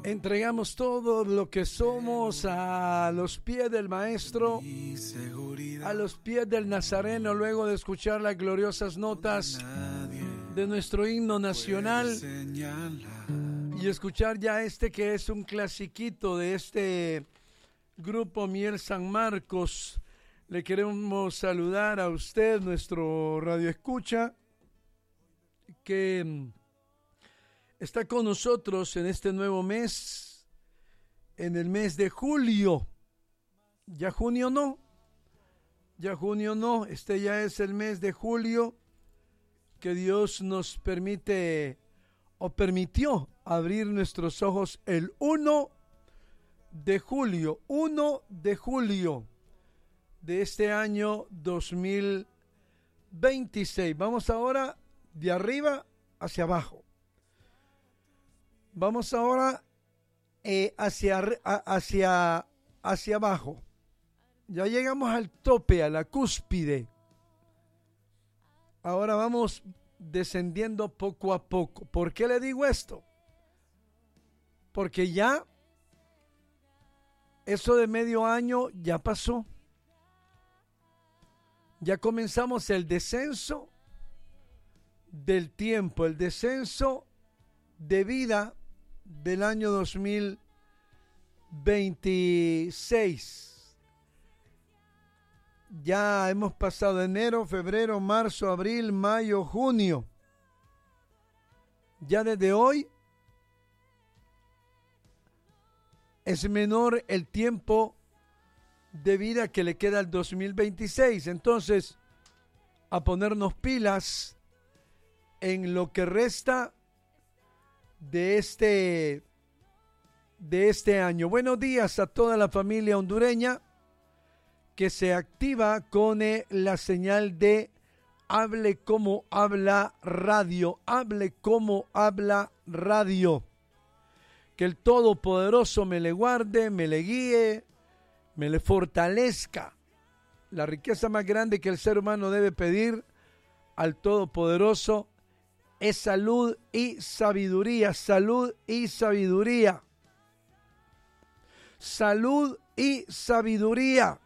Entregamos todo lo que somos a los pies del Maestro, a los pies del Nazareno, luego de escuchar las gloriosas notas de nuestro himno nacional y escuchar ya que es un clasiquito de este grupo Miel San Marcos. Le queremos saludar a usted, nuestro radioescucha, que está con nosotros en este nuevo mes, en el mes de julio. Ya junio no, este ya es el mes de julio que Dios nos permite o permitió abrir nuestros ojos el 1 de julio de este año 2026. Vamos ahora de arriba hacia abajo. Vamos ahora hacia abajo. Ya llegamos al tope, a la cúspide. Ahora vamos descendiendo poco a poco. ¿Por qué le digo esto? Porque ya eso de medio año ya pasó. Ya comenzamos el descenso del tiempo, el descenso de vida del año 2026. Ya hemos pasado enero, febrero, marzo, abril, mayo, junio. Ya desde hoy es menor el tiempo de vida que le queda al 2026. Entonces, a ponernos pilas en lo que resta de este año. Buenos días a toda la familia hondureña que se activa con la señal de Hable como habla radio. Hable como habla radio. Que el Todopoderoso me le guarde, me le guíe, me le fortalezca. La riqueza más grande que el ser humano debe pedir al Todopoderoso es salud y sabiduría, salud y sabiduría. Salud y sabiduría.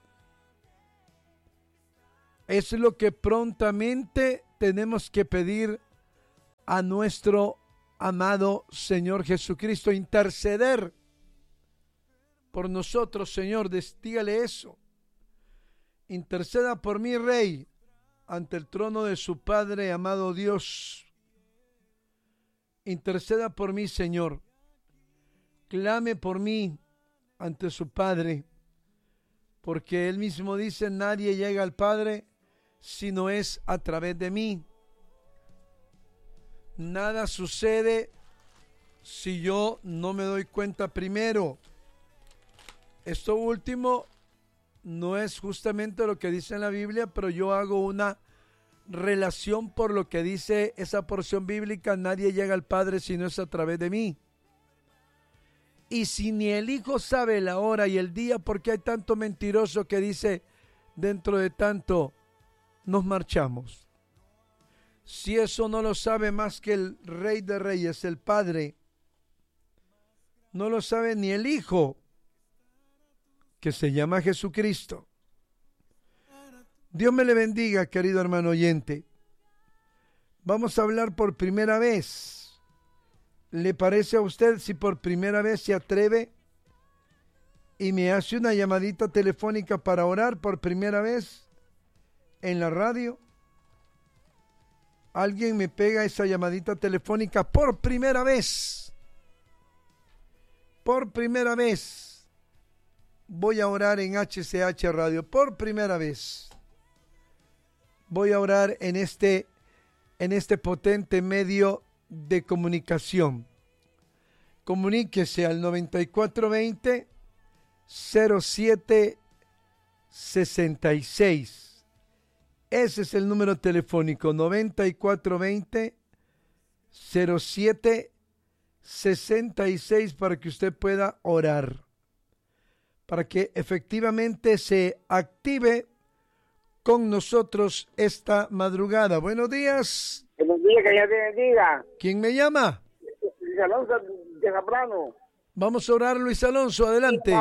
Es lo que prontamente tenemos que pedir a nuestro amado Señor Jesucristo. Interceder por nosotros, Señor. Dígale eso. Interceda por mí, Rey, ante el trono de su Padre, amado Dios. Interceda por mí, Señor. Clame por mí ante su Padre, porque Él mismo dice, nadie llega al Padre si no es a través de mí. Nada sucede si yo no me doy cuenta primero. Esto último no es justamente lo que dice en la Biblia, pero yo hago una relación por lo que dice esa porción bíblica, nadie llega al Padre si no es a través de mí. Y si ni el Hijo sabe la hora y el día, ¿por qué hay tanto mentiroso que dice dentro de tanto nos marchamos? Si eso no lo sabe más que el Rey de Reyes, el Padre, no lo sabe ni el Hijo, que se llama Jesucristo. Dios me le bendiga, querido hermano oyente. Vamos a hablar por primera vez. ¿Le parece a usted si por primera vez se atreve y me hace una llamadita telefónica para orar por primera vez en la radio? Alguien me pega esa llamadita telefónica por primera vez. Por primera vez. Voy a orar en HCH Radio. Por primera vez. Voy a orar en este potente medio de comunicación. Comuníquese al 9420-0766. Ese es el número telefónico, 9420-0766, para que usted pueda orar, para que efectivamente se active con nosotros esta madrugada. Buenos días. Buenos días, que Dios te bendiga. ¿Quién me llama? Alonso de Zambrano. Vamos a orar, Luis Alonso, adelante.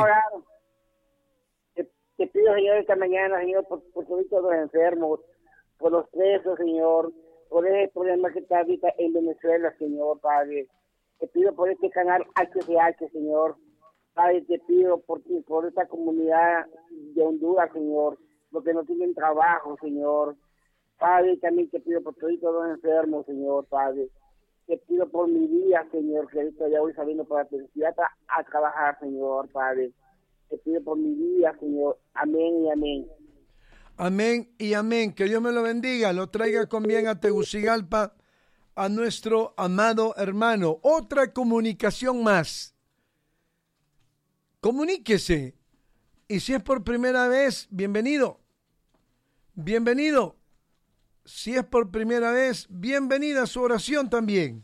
Te pido, Señor, esta mañana, Señor, por todos los enfermos, por los presos, Señor, por ese problema que está ahorita en Venezuela, Señor, Padre. Te pido por este canal HCH, Señor. Padre, te pido por esta comunidad de Honduras, Señor, porque no tienen trabajo, Señor. Padre, también te pido por todos los enfermos, Señor, Padre. Te pido por mi vida, Señor, que ahorita ya voy saliendo para la felicidad a trabajar, Señor, Padre. Te pido por mi vida, Señor. Amén y amén. Amén y amén. Que Dios me lo bendiga. Lo traiga con bien a Tegucigalpa, a nuestro amado hermano. Otra comunicación más. Comuníquese. Y si es por primera vez, bienvenido. Bienvenido. Si es por primera vez, bienvenida a su oración también.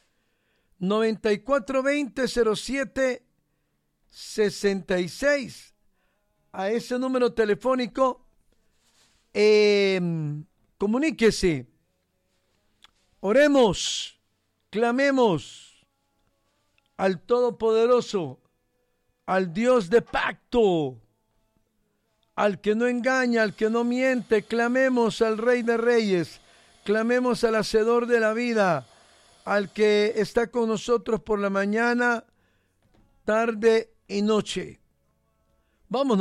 9420-07-66. A ese número telefónico, comuníquese. Oremos, clamemos al Todopoderoso, al Dios de pacto, al que no engaña, al que no miente. Clamemos al Rey de Reyes, clamemos al Hacedor de la vida, al que está con nosotros por la mañana, tarde y noche. Vamos,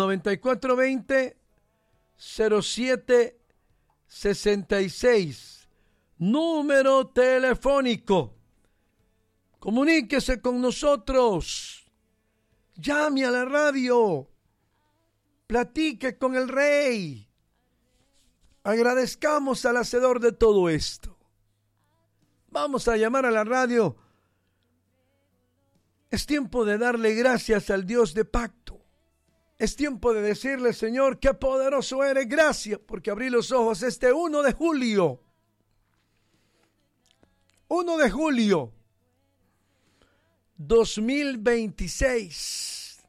9420-07-66. Número telefónico. Comuníquese con nosotros. Llame a la radio. Platique con el Rey. Agradezcamos al Hacedor de todo esto. Vamos a llamar a la radio. Es tiempo de darle gracias al Dios de pacto. Es tiempo de decirle, Señor, qué poderoso eres. Gracias porque abrí los ojos este 1 de julio. 1 de julio 2026.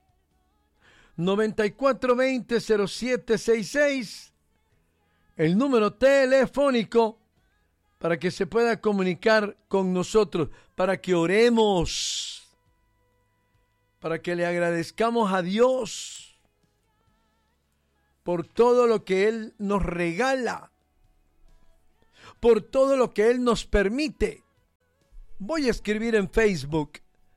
9420-0766. El número telefónico para que se pueda comunicar con nosotros, para que oremos, para que le agradezcamos a Dios por todo lo que Él nos regala, por todo lo que Él nos permite. Voy a escribir en Facebook.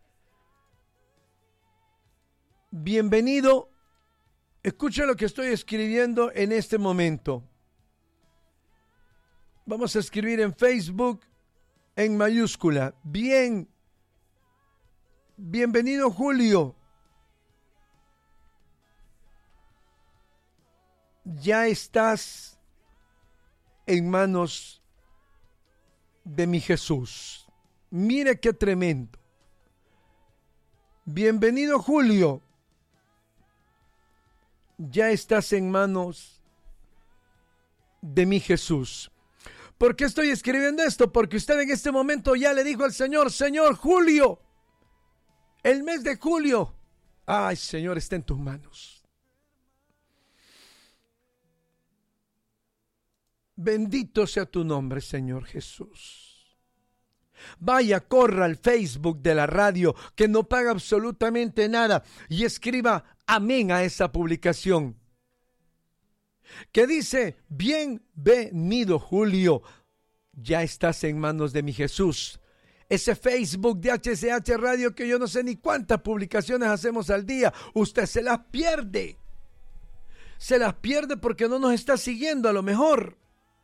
Bienvenido. Escucha lo que estoy escribiendo en este momento. Vamos a escribir en Facebook en mayúscula. Bienvenido, Julio. Ya estás en manos de mi Jesús. Mire qué tremendo. Bienvenido, Julio. Ya estás en manos de mi Jesús. ¿Por qué estoy escribiendo esto? Porque usted en este momento ya le dijo al Señor, Señor, Julio, el mes de julio, ay, Señor, está en tus manos. Bendito sea tu nombre, Señor Jesús. Vaya, corra al Facebook de la radio, que no paga absolutamente nada, y escriba amén a esa publicación que dice, bienvenido, Julio, ya estás en manos de mi Jesús. Ese Facebook de HCH Radio, que yo no sé ni cuántas publicaciones hacemos al día, usted se las pierde. Se las pierde porque no nos está siguiendo a lo mejor.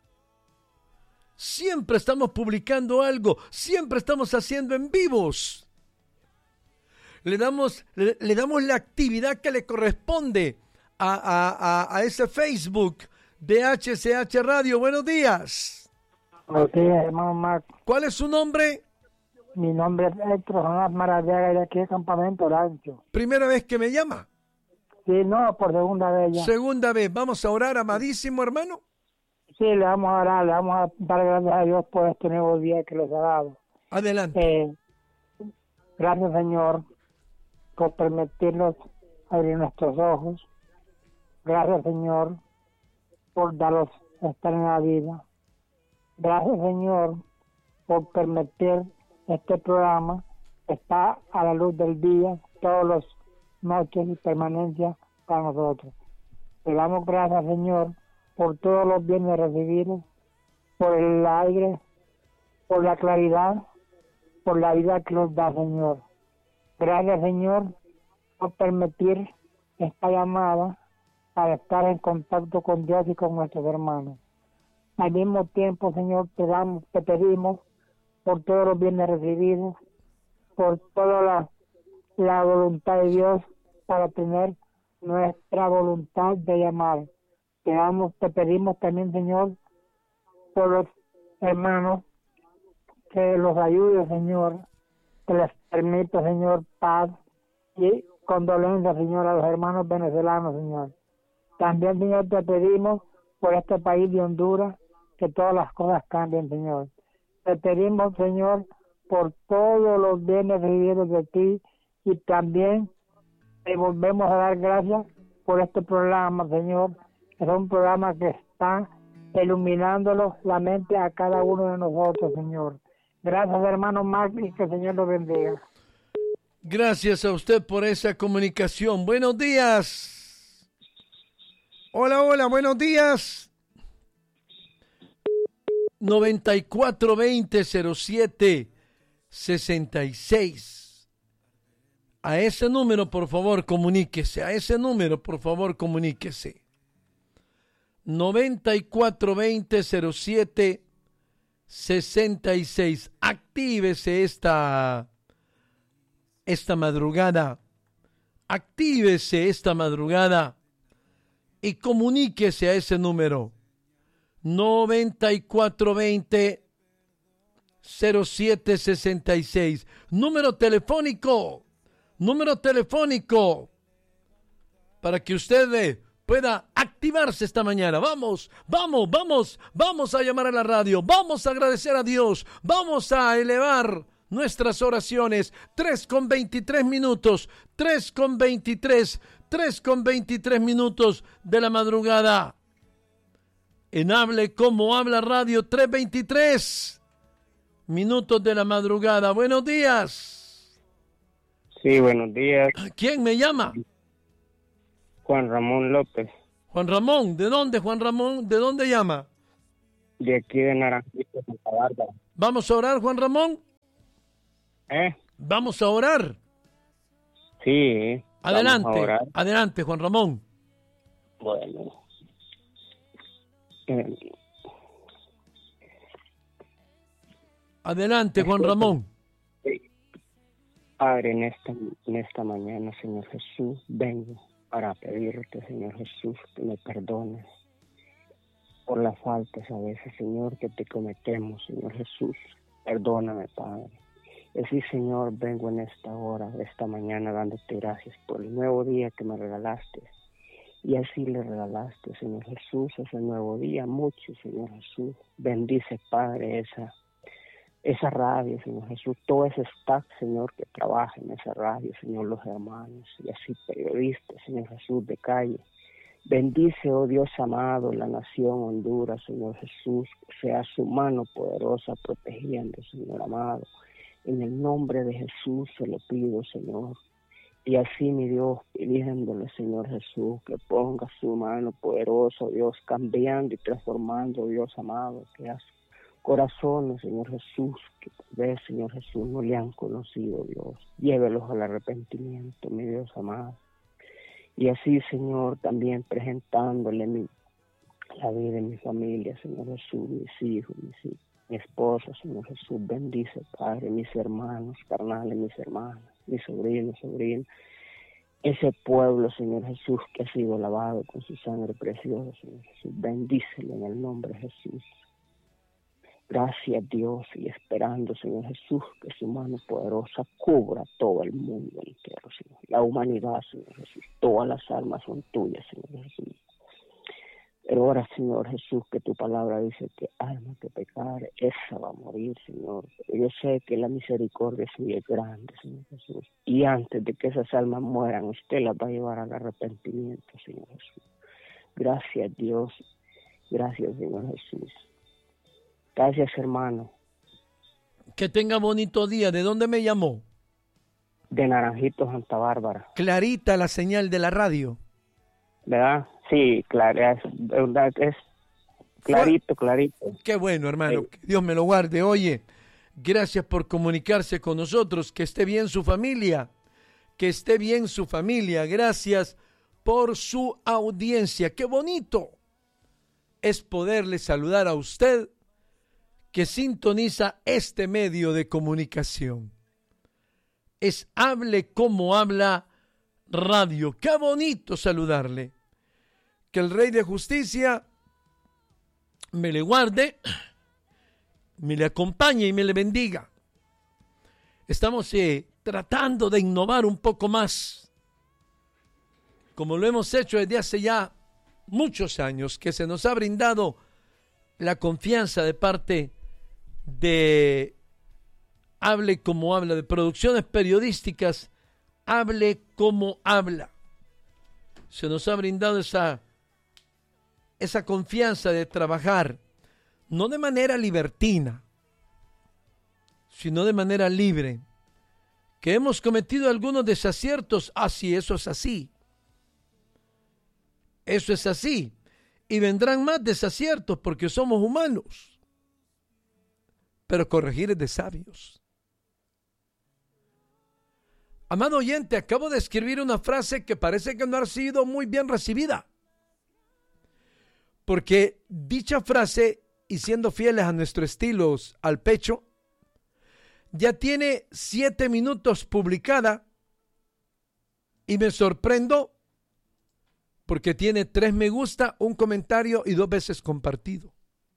Siempre estamos publicando algo, siempre estamos haciendo en vivos. Le damos la actividad que le corresponde a ese Facebook de HCH Radio. Buenos días. Buenos días, hermano Marc. ¿Cuál es su nombre? Mi nombre es Héctor Jonás Maradiaga y de aquí de Campamento Rancho. ¿Primera vez que me llama? Sí, no, por segunda vez ya. Segunda vez. Vamos a orar, amadísimo hermano. Sí, le vamos a orar, le vamos a dar gracias a Dios por este nuevo día que les ha dado. Adelante. Gracias, Señor, por permitirnos abrir nuestros ojos. Gracias, Señor, por darnos estar en la vida. Gracias, Señor, por permitir este programa que está a la luz del día, todas las noches y permanencia para nosotros. Te damos gracias, Señor, por todos los bienes recibidos, por el aire, por la claridad, por la vida que nos da, Señor. Gracias, Señor, por permitir esta llamada para estar en contacto con Dios y con nuestros hermanos. Al mismo tiempo, Señor, te pedimos por todos los bienes recibidos, por toda la voluntad de Dios para tener nuestra voluntad de llamar. Te pedimos también, Señor, por los hermanos, que los ayude, Señor, que les permita, Señor, paz y condolencia, Señor, a los hermanos venezolanos, Señor. También, Señor, te pedimos por este país de Honduras, que todas las cosas cambien, Señor. Te pedimos, Señor, por todos los bienes recibidos de ti, y también te volvemos a dar gracias por este programa, Señor, que es un programa que está iluminándonos la mente a cada uno de nosotros, Señor. Gracias, hermano Mark, y que el Señor los bendiga. Gracias a usted por esa comunicación. Buenos días. Hola, buenos días. 9420-07-66. A ese número, por favor, comuníquese. A ese número, por favor, comuníquese. 9420-07-66. Actívese esta madrugada. Actívese esta madrugada y comuníquese a ese número. 9420-07-66. Número telefónico para que usted pueda activarse esta mañana. Vamos a llamar a la radio, vamos a agradecer a Dios, vamos a elevar nuestras oraciones. 3:23 minutos, 3:23 minutos de la madrugada. En Hable Como Habla Radio, 3:23 minutos de la madrugada. Buenos días. Sí, buenos días. ¿Quién me llama? Juan Ramón López. Juan Ramón, ¿de dónde, Juan Ramón? ¿De dónde llama? De aquí de Naranjito, Santa Bárbara. ¿Vamos a orar, Juan Ramón? ¿Vamos a orar? Sí. Adelante, Juan Ramón. Bueno. Adelante, Juan Ramón. Padre, en esta mañana, Señor Jesús, vengo para pedirte, Señor Jesús, que me perdones por las faltas a veces, Señor, que te cometemos, Señor Jesús. Perdóname, Padre. Y así, Señor, vengo en esta hora, esta mañana, dándote gracias por el nuevo día que me regalaste. Y así le regalaste, Señor Jesús, ese nuevo día, mucho, Señor Jesús. Bendice, Padre, esa radio, Señor Jesús, todo ese staff, Señor, que trabaja en esa radio, Señor, los hermanos, y así periodistas, Señor Jesús, de calle. Bendice, oh Dios amado, la nación Honduras, Señor Jesús, sea su mano poderosa protegiendo, Señor amado. En el nombre de Jesús se lo pido, Señor. Y así, mi Dios, pidiéndole, Señor Jesús, que ponga su mano poderosa, Dios, cambiando y transformando, Dios amado, que hace corazones, Señor Jesús, que tal vez, Señor Jesús, no le han conocido, Dios. Llévelos al arrepentimiento, mi Dios amado. Y así, Señor, también presentándole la vida de mi familia, Señor Jesús, mis hijos, mi esposa, Señor Jesús. Bendice, Padre, mis hermanos carnales, mis hermanas, mis sobrinos, sobrinas. Ese pueblo, Señor Jesús, que ha sido lavado con su sangre preciosa, Señor Jesús. Bendícelo en el nombre de Jesús. Gracias, Dios, y esperando, Señor Jesús, que su mano poderosa cubra todo el mundo entero, Señor. La humanidad, Señor Jesús, todas las almas son tuyas, Señor Jesús. Pero ahora, Señor Jesús, que tu palabra dice que alma que pecar, esa va a morir, Señor. Pero yo sé que la misericordia suya es grande, Señor Jesús. Y antes de que esas almas mueran, usted las va a llevar al arrepentimiento, Señor Jesús. Gracias, Dios. Gracias, Señor Jesús. Gracias, hermano. Que tenga bonito día. ¿De dónde me llamó? De Naranjito, Santa Bárbara. Clarita la señal de la radio. ¿Verdad? Sí, claro, es clarito, clarito. Qué bueno, hermano. Sí. Que Dios me lo guarde. Oye, gracias por comunicarse con nosotros. Que esté bien su familia. Que esté bien su familia. Gracias por su audiencia. Qué bonito es poderle saludar a usted que sintoniza este medio de comunicación. Es Hable Como Habla Radio. Qué bonito saludarle. Que el Rey de Justicia me le guarde, me le acompañe y me le bendiga. Estamos tratando de innovar un poco más, como lo hemos hecho desde hace ya muchos años, que se nos ha brindado la confianza de parte de Hable Como Habla, de producciones periodísticas, Hable Como Habla. Se nos ha brindado esa confianza de trabajar, no de manera libertina, sino de manera libre. Que hemos cometido algunos desaciertos, sí, eso es así. Eso es así. Y vendrán más desaciertos porque somos humanos. Pero corregir es de sabios. Amado oyente, acabo de escribir una frase que parece que no ha sido muy bien recibida. Porque dicha frase, y siendo fieles a nuestro estilo al pecho, ya tiene 7 minutos publicada y me sorprendo porque tiene 3 me gusta, un comentario y 2 veces compartido.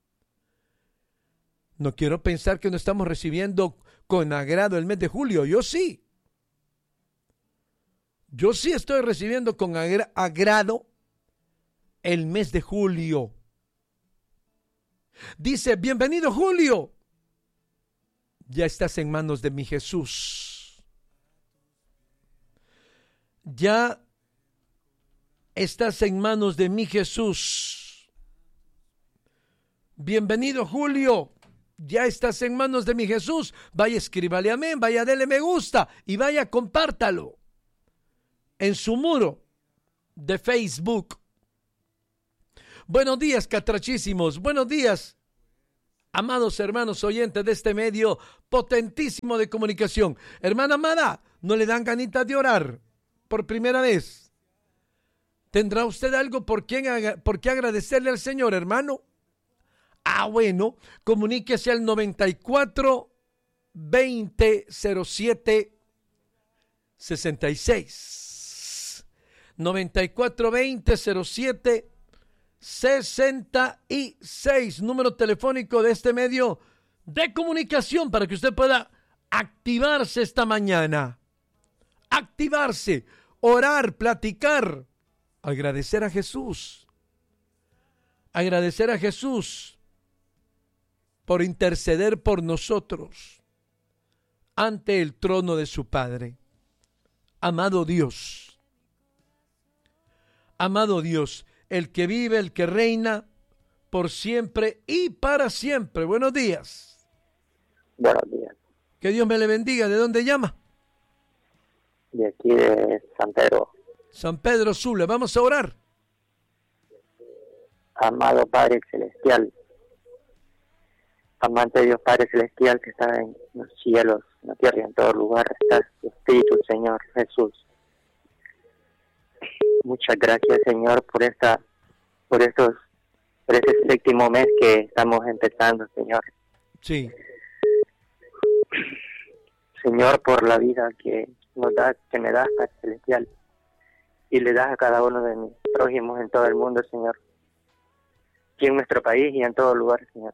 No quiero pensar que no estamos recibiendo con agrado el mes de julio. Yo sí. Yo sí estoy recibiendo con agrado el mes de julio. Dice, bienvenido Julio. Ya estás en manos de mi Jesús. Ya estás en manos de mi Jesús. Bienvenido Julio. Ya estás en manos de mi Jesús. Vaya, escríbale amén, vaya, dele me gusta y vaya, compártalo en su muro de Facebook. Buenos días, catrachísimos. Buenos días, amados hermanos oyentes de este medio potentísimo de comunicación. Hermana amada, ¿no le dan ganitas de orar por primera vez? ¿Tendrá usted algo por qué agradecerle al Señor, hermano? Bueno, comuníquese al 94 20 07 66. 94 20 07 66, número telefónico de este medio de comunicación para que usted pueda activarse esta mañana. Activarse, orar, platicar, agradecer a Jesús. Agradecer a Jesús por interceder por nosotros ante el trono de su Padre. Amado Dios, el que vive, el que reina por siempre y para siempre. Buenos días. Buenos días. Que Dios me le bendiga. ¿De dónde llama? De aquí de San Pedro. San Pedro Sula. Vamos a orar. Amado Padre Celestial, amante Dios Padre Celestial que está en los cielos, en la tierra y en todo lugar, está tu Espíritu, Señor Jesús. Muchas gracias, Señor, por este séptimo mes que estamos empezando, Señor. Sí. Señor, por la vida que nos das, que me das, Padre Celestial, y le das a cada uno de mis prójimos en todo el mundo, Señor. Aquí en nuestro país y en todo lugar, Señor.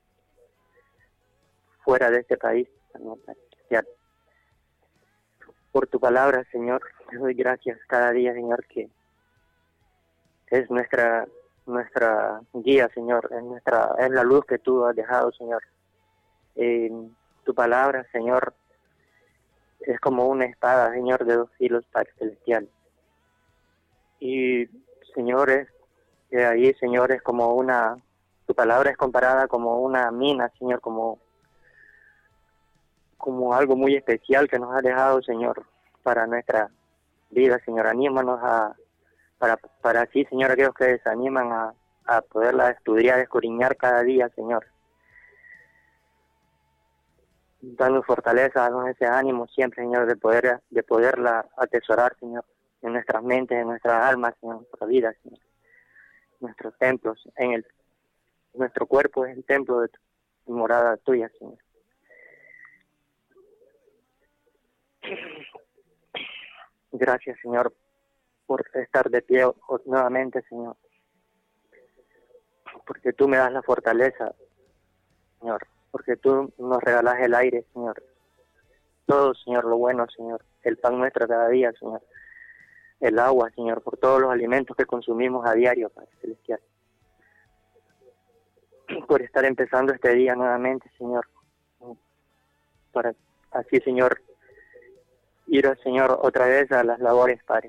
Fuera de este país, Señor, Padre Celestial. Por tu palabra, Señor, te doy gracias cada día, Señor, que es nuestra guía, Señor, es la luz que tú has dejado, Señor. Tu palabra, Señor, es como una espada, Señor, de 2 filos, Padre Celestial. Y, Señor, ahí, Señor, es como tu palabra es comparada como una mina, Señor, como algo muy especial que nos ha dejado, Señor, para nuestra vida, Señor. Anímanos para así, Señor, aquellos que desaniman a poderla estudiar, escudriñar cada día, Señor. Danos fortaleza, danos ese ánimo siempre, Señor, de poderla atesorar, Señor, en nuestras mentes, en nuestras almas, en nuestra vida, Señor. Nuestros templos, nuestro cuerpo es el templo de tu morada tuya, Señor. Gracias, Señor, por estar de pie nuevamente, Señor. Porque tú me das la fortaleza, Señor. Porque tú nos regalas el aire, Señor. Todo, Señor, lo bueno, Señor. El pan nuestro cada día, Señor. El agua, Señor, por todos los alimentos que consumimos a diario, Padre Celestial. Por estar empezando este día nuevamente, Señor. Para así, Señor, ir, Señor, otra vez a las labores, Padre.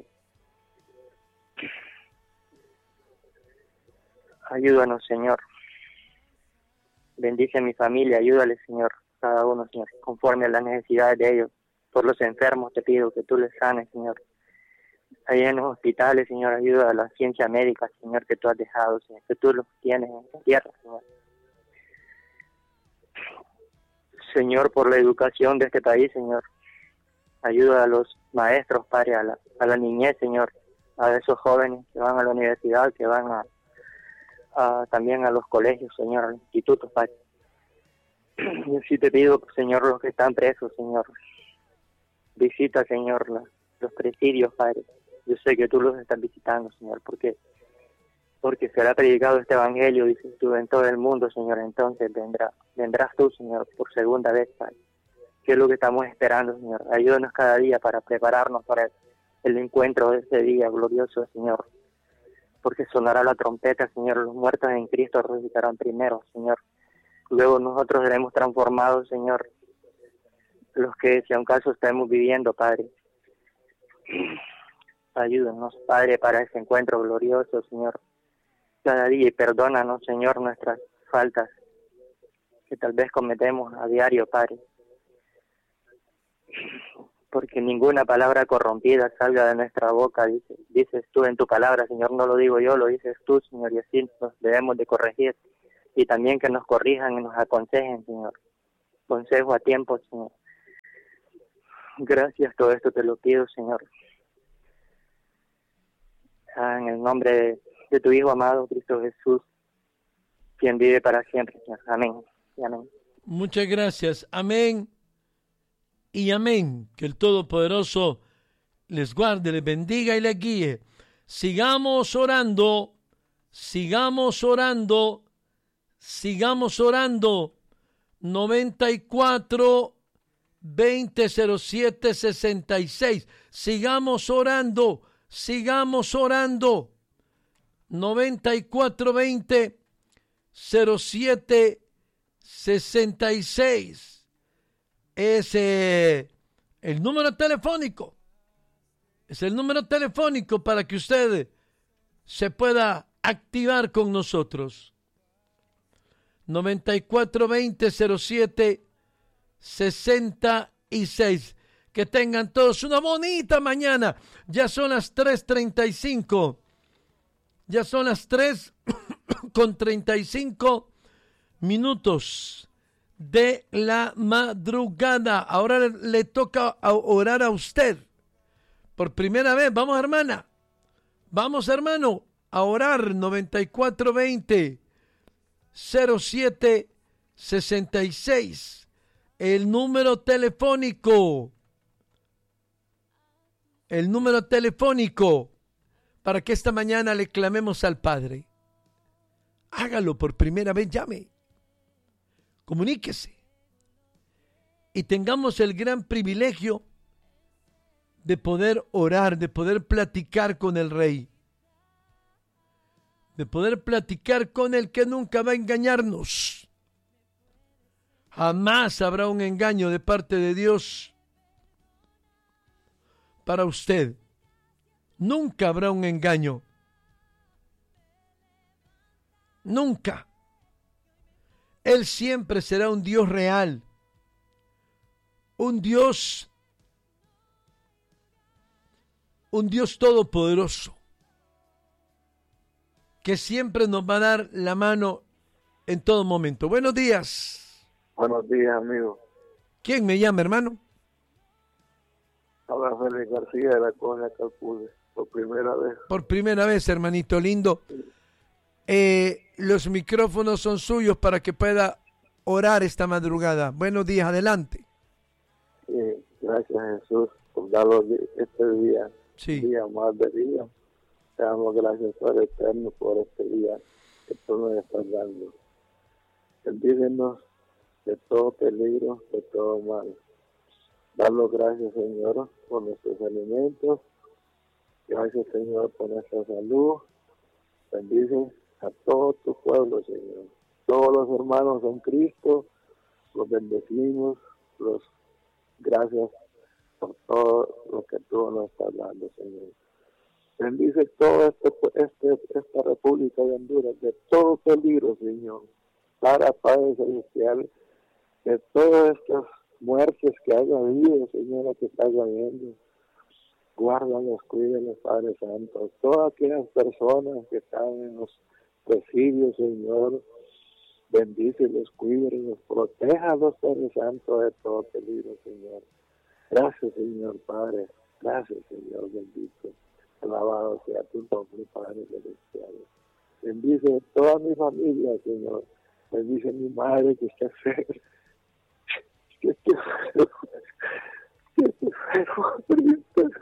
Ayúdanos, Señor. Bendice a mi familia, ayúdale, Señor, cada uno, Señor, conforme a las necesidades de ellos. Por los enfermos te pido que tú les sanes, Señor. Ahí en los hospitales, Señor, ayuda a la ciencia médica, Señor, que tú has dejado, Señor, que tú los tienes en la tierra, Señor. Señor, por la educación de este país, Señor. Ayuda a los maestros, Padre, a la niñez, Señor, a esos jóvenes que van a la universidad, que van también a los colegios, Señor, a los institutos, Padre. Yo sí te pido, Señor, los que están presos, Señor. Visita, Señor, los presidios, Padre. Yo sé que tú los estás visitando, Señor, porque será predicado este evangelio, dices tú, en todo el mundo, Señor. Entonces vendrás tú, Señor, por segunda vez, Padre. ¿Qué es lo que estamos esperando, Señor? Ayúdanos cada día para prepararnos para el encuentro de ese día glorioso, Señor. Porque sonará la trompeta, Señor. Los muertos en Cristo resucitarán primero, Señor. Luego nosotros seremos transformados, Señor. Los que, si a un caso, estemos viviendo, Padre. Ayúdanos, Padre, para ese encuentro glorioso, Señor. Cada día, y perdónanos, Señor, nuestras faltas que tal vez cometemos a diario, Padre. Porque ninguna palabra corrompida salga de nuestra boca, dices tú en tu palabra, Señor, no lo digo yo, lo dices tú, Señor, y así nos debemos de corregir, y también que nos corrijan y nos aconsejen, Señor, consejo a tiempo, Señor. Gracias, todo esto te lo pido, Señor, en el nombre de tu Hijo amado, Cristo Jesús, quien vive para siempre, Señor. Amén y amén. Muchas gracias, amén y amén. Que el Todopoderoso les guarde, les bendiga y les guíe. Sigamos orando, sigamos orando, sigamos orando. 94 20 07 66. Sigamos orando, sigamos orando. 94 20 07 66. Es el número telefónico. Es el número telefónico para que usted se pueda activar con nosotros. 94 20 07 66. Que tengan todos una bonita mañana. Ya son las 3:35. Ya son las 3:35 de la madrugada. Ahora le toca orar a usted. Por primera vez, vamos, hermana. Vamos, hermano, a orar. 94 20 07 66. El número telefónico. El número telefónico para que esta mañana le clamemos al Padre. Hágalo por primera vez, llame. Comuníquese. Y tengamos el gran privilegio de poder orar, de poder platicar con el Rey. De poder platicar con el que nunca va a engañarnos. Jamás habrá un engaño de parte de Dios para usted. Nunca habrá un engaño. Nunca. Él siempre será un Dios real. Un Dios un Dios todopoderoso que siempre nos va a dar la mano en todo momento. Buenos días. Buenos días, amigo. ¿Quién me llama, hermano? Habla Félix García de la colonia Calpules, por primera vez. Por primera vez, hermanito lindo. Los micrófonos son suyos para que pueda orar esta madrugada. Buenos días, adelante. Gracias, Jesús, por darnos este día, Sí. un día más de vida. Te damos gracias, Padre Eterno, por este día que tú nos estás dando. Bendícenos de todo peligro, de todo mal. Darnos gracias, Señor, por nuestros alimentos. Gracias, Señor, por nuestra salud. Bendice a todo tu pueblo, Señor. Todos los hermanos en Cristo, los bendecimos, gracias por todo lo que tú nos estás dando, Señor. Bendice toda esta República de Honduras de todo peligro, Señor. Para Padre Celestial, de todas estas muertes que haya habido, Señor, que está habiendo. Guárdalos, cuídalos, Padre Santo. Todas aquellas personas que están en los presidios, Señor, bendícelos, cuídalos, protéjalos, Padre Santo, de todo peligro, Señor. Gracias, Señor, Padre. Gracias, Señor, bendito. Alabado sea tu nombre, Padre Celestial. Bendice toda mi familia, Señor. Bendice mi madre que está enferma. Que esté enferma.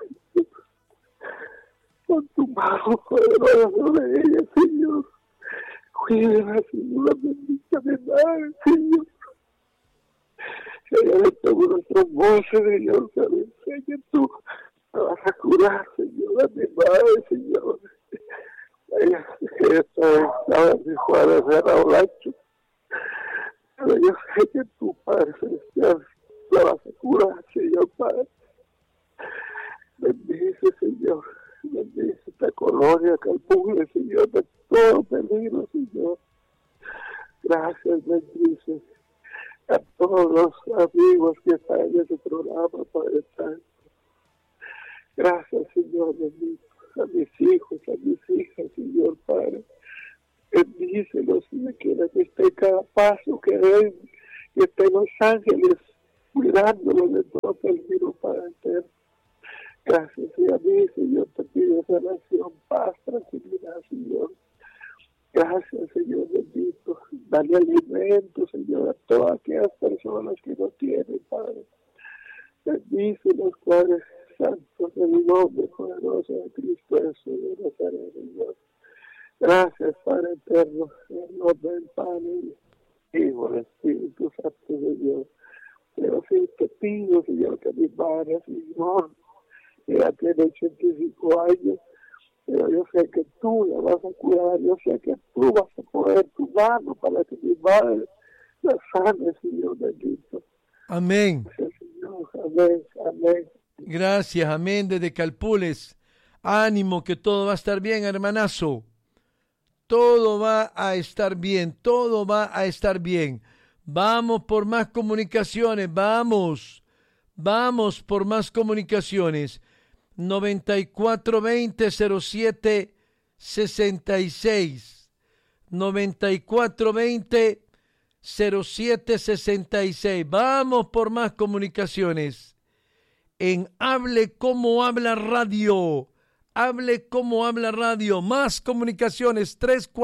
Con tu mano poderosa sobre ella, Señor. Cuídala, Señor. Bendice a mi madre, Señor. Ella le tomó nuestras voces, Señor. Sé que tú me vas a curar, Señor, a mi madre, Señor. Ella estaba en mi Juárez de Raulacho. Pero yo sé que tu Padre Celestial la vas a curar, Señor Padre. Bendice, Señor. Bendice esta colonia Calpules, Señor, de todo peligro, Señor. Gracias, bendice a todos los amigos que están en ese programa, Padre Santo. Gracias, Señor, bendito a mis hijos, a mis hijas, Señor Padre. Bendícelos, Señor, que esté cada paso que den, que estén los ángeles cuidándolos de todo peligro, Padre Eterno. Gracias, y a mí, Señor, te pido sanación, paz, tranquilidad, Señor. Gracias, Señor, bendito. Dale alimento, Señor, a todas aquellas personas que no tienen, Padre. Bendícelos, Padre Santo, en el nombre poderoso de Cristo Jesús de Nazaret, Señor. Gracias, Padre Eterno, en el nombre del Padre, Hijo, del Espíritu Santo de Dios. Pero sí te pido, Señor, que mi madre, Señor, ella tiene 85 años, pero yo sé que tú la vas a cuidar, yo sé que tú vas a poner tu mano para que mi madre la sane, Señor bendito. Amén. Gracias, Señor. Amén, amén. Gracias, amén, desde Calpules. Ánimo, que todo va a estar bien, hermanazo. Todo va a estar bien, todo va a estar bien. Vamos por más comunicaciones, vamos por más comunicaciones. 9420-0766. 9420-0766. Vamos por más comunicaciones. En Hable Como Habla Radio. Hable Como Habla Radio. Más comunicaciones.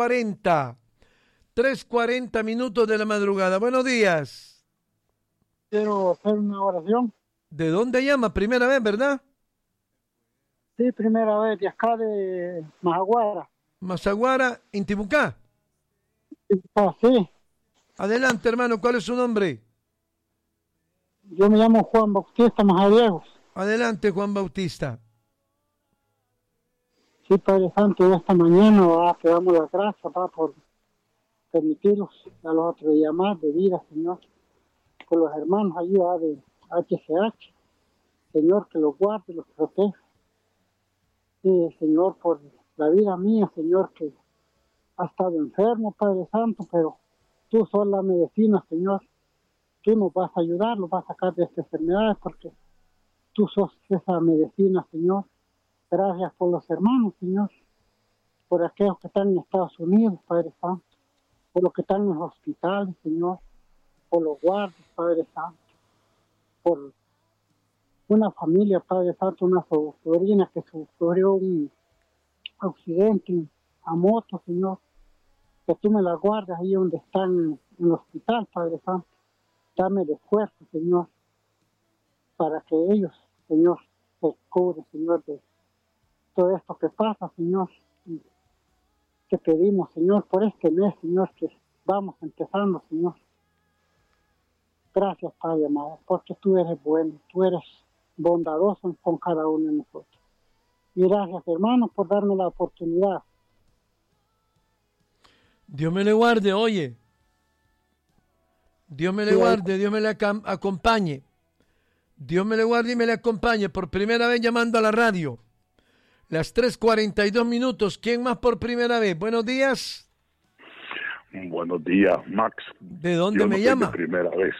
3:40 minutos de la madrugada. Buenos días. Quiero hacer una oración. ¿De dónde llama? Primera vez, ¿verdad? Sí, primera vez, de acá de Majaguara. Mazaguara, Intibucá. Ah, sí, Adelante, hermano. ¿Cuál es su nombre? yo me llamo Juan Bautista Majariegos. Adelante, Juan Bautista. Sí, Padre Santo, esta mañana te damos las gracias por permitirnos a los otros días más de vida, Señor, por los hermanos allí de HCH, Señor, que los guarde, los proteja. Sí, Señor, por la vida mía, Señor, que ha estado enfermo, Padre Santo, pero tú sos la medicina, Señor. Tú nos vas a ayudar, nos vas a sacar de esta enfermedad, porque tú sos esa medicina, Señor. Gracias por los hermanos, Señor, por aquellos que están en Estados Unidos, Padre Santo, por los que están en los hospitales, Señor, por los guardias, Padre Santo, por una familia, Padre Santo, una sobrina que sufrió un accidente a moto, Señor, que tú me la guardas ahí donde están en el hospital, Padre Santo. Dame de fuerza, Señor, para que ellos, Señor, se cubren, Señor, de todo esto que pasa, Señor. Y te pedimos, Señor, por este mes, Señor, que vamos empezando, Señor. Gracias, Padre amado, porque tú eres bueno, tú eres bondadoso con cada uno de nosotros. Y gracias, hermanos, por darme la oportunidad. Dios me le guarde, oye. Dios me le guarde, Dios me le acompañe. Dios me le guarde y me le acompañe. Por primera vez llamando a la radio. Las 3:42 minutos. ¿Quién más por primera vez? Buenos días. Buenos días, Max. ¿De dónde Yo me no llama? Soy de primera vez.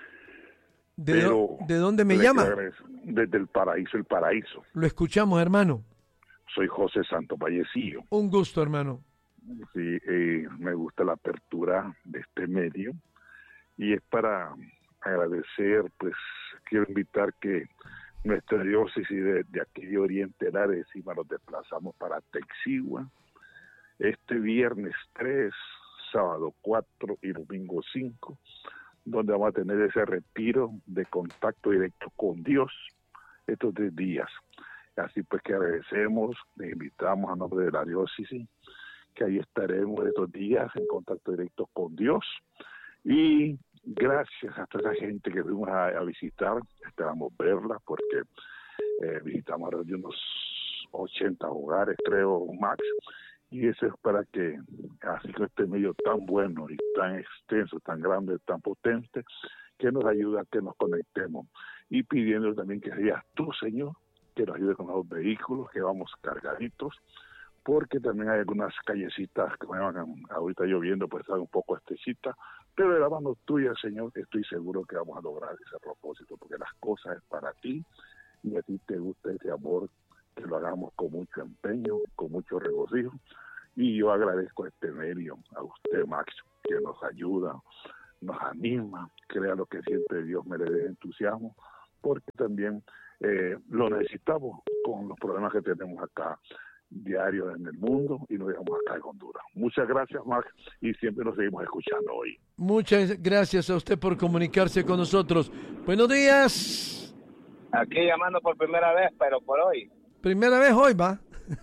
¿De dónde me llama? Desde el paraíso, el paraíso. Lo escuchamos, hermano. Soy José Santo Vallecillo. Un gusto, hermano. Sí, me gusta la apertura de este medio y es para agradecer, pues quiero invitar que nuestra diócesis de aquí de Oriente Ladesima nos desplazamos para Texigua este viernes 3, sábado 4 y domingo 5, donde vamos a tener ese retiro de contacto directo con Dios estos 3 días. Así pues que agradecemos, les invitamos a nombre de la diócesis, que ahí estaremos estos días en contacto directo con Dios. Y gracias a toda esa gente que fuimos a visitar, esperamos verla porque visitamos alrededor de unos 80 hogares, creo, Max. Y eso es para que, así que este medio tan bueno y tan extenso, tan grande, tan potente, que nos ayuda a que nos conectemos. Y pidiendo también que seas tú, Señor, que nos ayude con los vehículos, que vamos cargaditos, porque también hay algunas callecitas que van ahorita lloviendo, pues están un poco estrechitas, pero de la mano tuya, Señor, estoy seguro que vamos a lograr ese propósito, porque las cosas es para ti, y a ti te gusta ese amor, que lo hagamos con mucho empeño, con mucho regocijo, y yo agradezco a este medio, a usted, Max, que nos ayuda, nos anima, crea lo que siente Dios, me le dé entusiasmo, porque también lo necesitamos con los problemas que tenemos acá diario en el mundo y nos dejamos acá en Honduras. Muchas gracias, Max, y siempre nos seguimos escuchando hoy. Muchas gracias a usted por comunicarse con nosotros. Buenos días. Aquí llamando por primera vez, pero por hoy. Primera vez hoy, ¿va?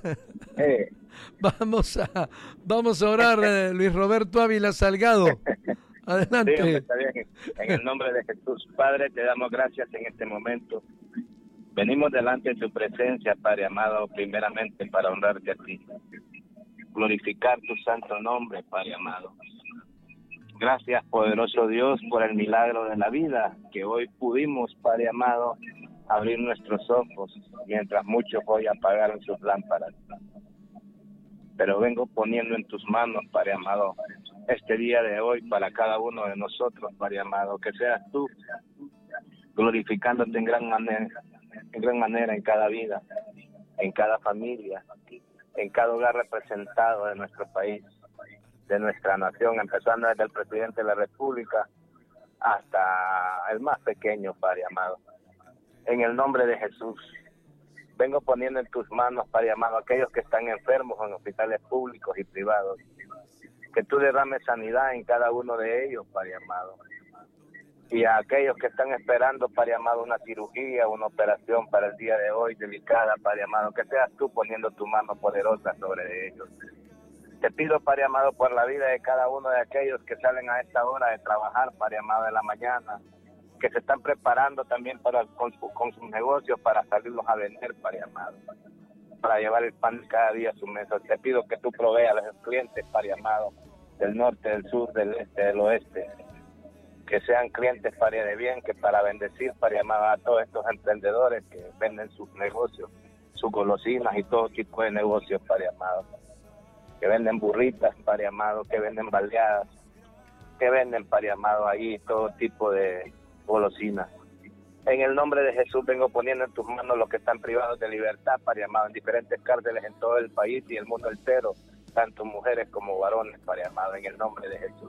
Vamos a orar, Luis Roberto Ávila Salgado. Adelante. Sí, está bien. En el nombre de Jesús, Padre, te damos gracias en este momento. Venimos delante de tu presencia, Padre amado, primeramente para honrarte a ti. Glorificar tu santo nombre, Padre amado. Gracias, poderoso Dios, por el milagro de la vida, que hoy pudimos, Padre amado, abrir nuestros ojos, mientras muchos hoy apagaron sus lámparas. Pero vengo poniendo en tus manos, Padre amado, este día de hoy para cada uno de nosotros, Padre amado, que seas tú glorificándote en gran manera en cada vida, en cada familia, en cada hogar representado de nuestro país, de nuestra nación, empezando desde el presidente de la República hasta el más pequeño, Padre amado. En el nombre de Jesús, vengo poniendo en tus manos, Padre amado, aquellos que están enfermos en hospitales públicos y privados, que tú derrames sanidad en cada uno de ellos, Padre amado. Y a aquellos que están esperando, Padre amado, una cirugía, una operación para el día de hoy, delicada, Padre amado, que seas tú poniendo tu mano poderosa sobre ellos. Te pido, Padre amado, por la vida de cada uno de aquellos que salen a esta hora de trabajar, Padre amado, de la mañana, que se están preparando también con sus negocios para salirlos a vender, Padre amado, para llevar el pan cada día a su mesa. Te pido que tú proveas a los clientes, Padre amado, del norte, del sur, del este, del oeste, que sean clientes, Padre de bien, que para bendecir, Padre amado, a todos estos emprendedores que venden sus negocios, sus golosinas y todo tipo de negocios, Padre amado, que venden burritas, Padre amado, que venden baleadas, que venden, Padre amado, ahí todo tipo de golosinas. En el nombre de Jesús vengo poniendo en tus manos los que están privados de libertad, Padre amado, en diferentes cárceles en todo el país y el mundo entero, tanto mujeres como varones, Padre amado, en el nombre de Jesús.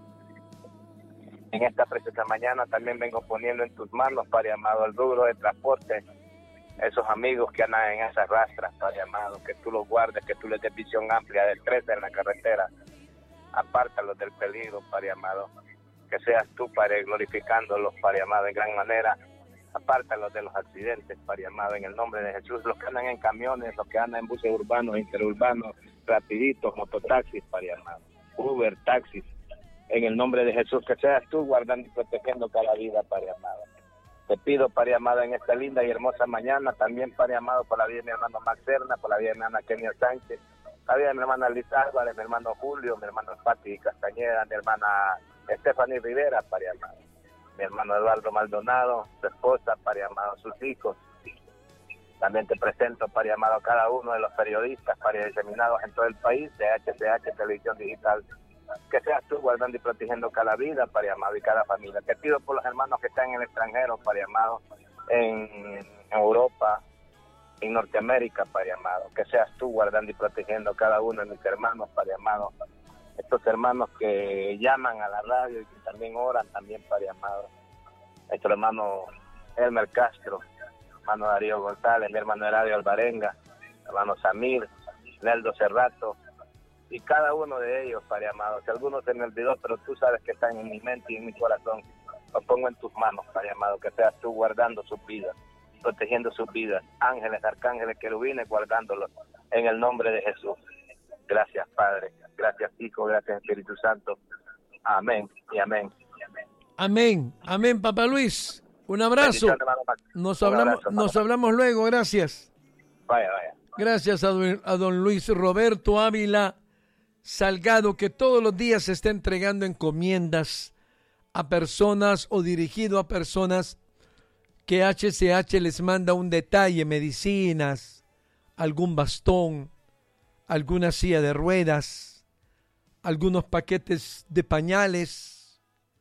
En esta preciosa mañana también vengo poniendo en tus manos, Padre amado, el rubro de transporte, esos amigos que andan en esas rastras, Padre amado, que tú los guardes, que tú les des visión amplia, destreza en la carretera, apártalos del peligro, Padre amado, que seas tú, Padre, glorificándolos, Padre amado, en gran manera, apártalos de los accidentes, Padre amado, en el nombre de Jesús, los que andan en camiones, los que andan en buses urbanos, interurbanos, rapiditos, mototaxis, Padre amado, Uber, taxis, en el nombre de Jesús, que seas tú guardando y protegiendo cada vida, Padre amado. Te pido, Padre amado, en esta linda y hermosa mañana, también, Padre amado, por la vida de mi hermano Max Serna, por la vida de mi hermana Kenia Sánchez, la vida de mi hermana Liz Álvarez, mi hermano Julio, mi hermano Pati Castañeda, mi hermana Stephanie Rivera, Padre amado, mi hermano Eduardo Maldonado, su esposa, Padre amado, sus hijos. También te presento, Padre amado, a cada uno de los periodistas, Padre, diseminados en todo el país, de HCH, Televisión Digital, que seas tú guardando y protegiendo cada vida, Padre amado, y cada familia. Te pido por los hermanos que están en el extranjero, Padre amado, en Europa, en Norteamérica, Padre amado, que seas tú guardando y protegiendo cada uno de mis hermanos, Padre amado, estos hermanos que llaman a la radio y que también oran también, Padre amado, nuestro hermano Elmer Castro, hermano Darío González, mi hermano Heradio Alvarenga, hermano Samir, Neldo Cerrato, y cada uno de ellos, Padre amado, si alguno se me olvidó, pero tú sabes que están en mi mente y en mi corazón, los pongo en tus manos, Padre amado, que seas tú guardando sus vidas, protegiendo sus vidas, ángeles, arcángeles, querubines, guardándolos, en el nombre de Jesús. Gracias, Padre, gracias, Hijo, gracias, Espíritu Santo. Amén y amén. Amén, amén, Papá Luis. Un abrazo. Nos hablamos luego, gracias. Vaya. Gracias a don Luis Roberto Ávila Salgado, que todos los días se está entregando encomiendas a personas o dirigido a personas que HCH les manda un detalle, medicinas, algún bastón, alguna silla de ruedas, algunos paquetes de pañales,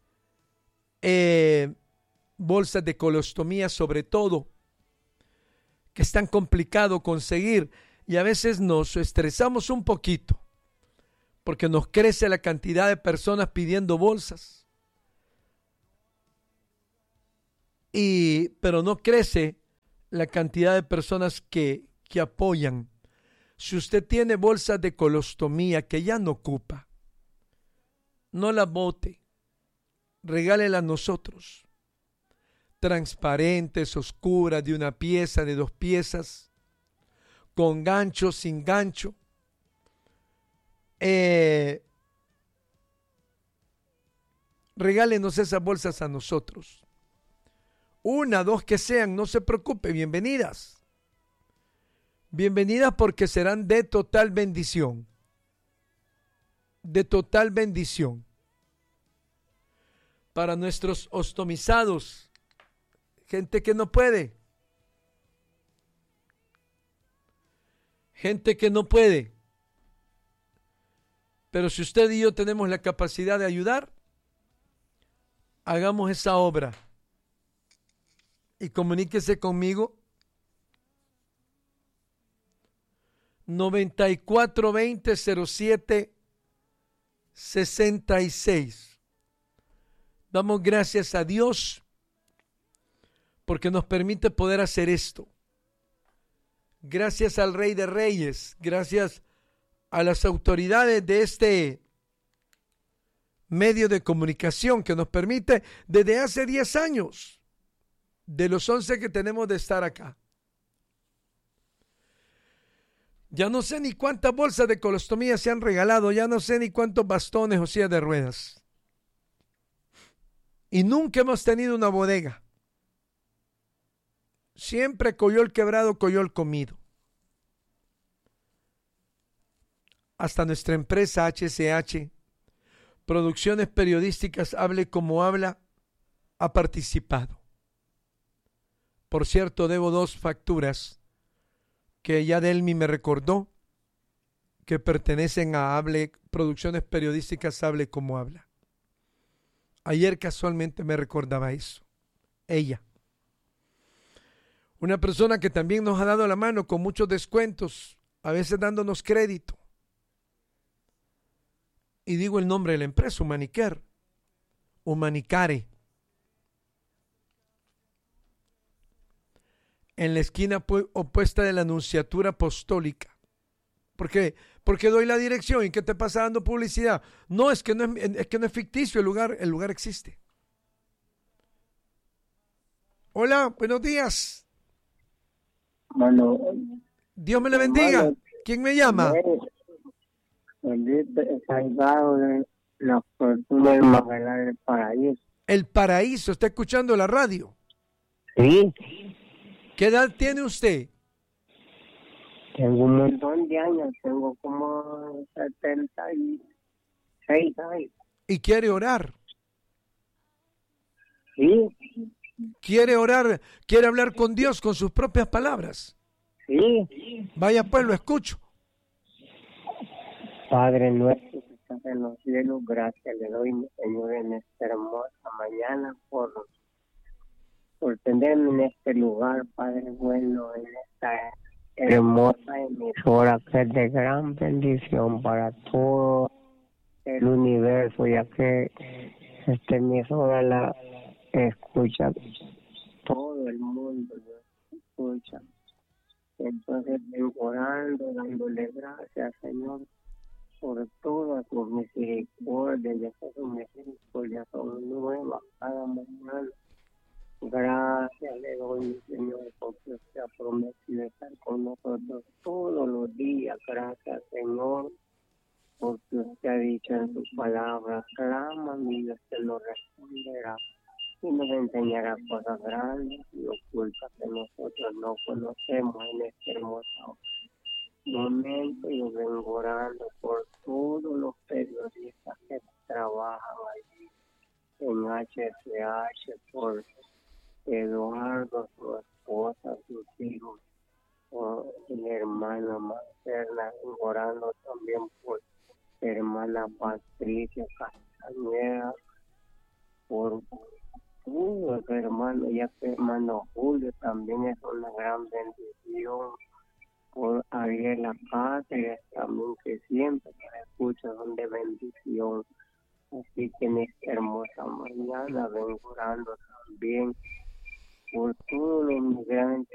bolsas de colostomía sobre todo, que es tan complicado conseguir, y a veces nos estresamos un poquito porque nos crece la cantidad de personas pidiendo bolsas, pero no crece la cantidad de personas que apoyan. Si usted tiene bolsas de colostomía que ya no ocupa, no las bote, regálela a nosotros. Transparentes, oscuras, de una pieza, de 2 piezas, con gancho, sin gancho. Regálenos esas bolsas a nosotros. 1, 2 que sean, no se preocupe, bienvenidas. Bienvenidas porque serán de total bendición. De total bendición. Para nuestros ostomizados, gente que no puede. Gente que no puede. Pero si usted y yo tenemos la capacidad de ayudar, hagamos esa obra. Y comuníquese conmigo. 9420-07-66. Damos gracias a Dios porque nos permite poder hacer esto. Gracias al Rey de Reyes, gracias a las autoridades de este medio de comunicación que nos permite desde hace 10 años, de los 11 que tenemos de estar acá. Ya no sé ni cuántas bolsas de colostomía se han regalado, ya no sé ni cuántos bastones o sillas de ruedas. Y nunca hemos tenido una bodega. Siempre coyol quebrado, coyol comido. Hasta nuestra empresa HCH, Producciones Periodísticas Hable Como Habla, ha participado. Por cierto, debo 2 facturas que ya Delmi me recordó que pertenecen a Producciones Periodísticas Hable Como Habla. Ayer casualmente me recordaba eso. Ella. Una persona que también nos ha dado la mano con muchos descuentos, a veces dándonos crédito. Y digo el nombre de la empresa, Humanicare, Humanicare. En la esquina opuesta de la Anunciatura Apostólica. ¿Por qué? Porque doy la dirección y ¿qué te pasa dando publicidad? No, es que no es ficticio el lugar existe. Hola, buenos días. Bueno, Dios me le bendiga. hermano, ¿Quién me llama? Felipe Salgado de la fortuna del Magallanes del Paraíso. El Paraíso, ¿está escuchando la radio? Sí, ¿Qué edad tiene usted? tengo un montón de años, tengo como 76 años. ¿Y quiere orar? Sí, ¿Quiere orar? ¿Quiere hablar con Dios con sus propias palabras? sí. Vaya pues, lo escucho. Padre nuestro que estás en los cielos, gracias le doy, mi Señor, en esta hermosa mañana por tenerme en este lugar, Padre bueno, en esta hermosa emisora que es de gran bendición para todo el universo, ya que esta emisora la escucha todo el mundo, la escucha. Entonces vengo orando, dándole gracias, Señor, por todas tus misericordias, ya que tus misericordias son nuevas cada mañana. Gracias le doy, Señor, porque usted ha prometido estar con nosotros todos los días. Gracias, Señor, porque usted ha dicho en su palabra, clama y Dios te lo responderá y nos enseñará cosas grandes y ocultas que nosotros no conocemos en este hermoso momento. Yo vengo orando por todos los periodistas que trabajan allí en HCH, por Eduardo, su esposa, sus hijos, por mi hermana Marcela, orando también por hermana Patricia Castañeda, por todos hermanos, ya que hermano Julio también es una gran bendición, por Ariela Cáceres también, que siempre que la escucho son de bendición. Así que en esta hermosa mañana vengo orando también por todos los migrantes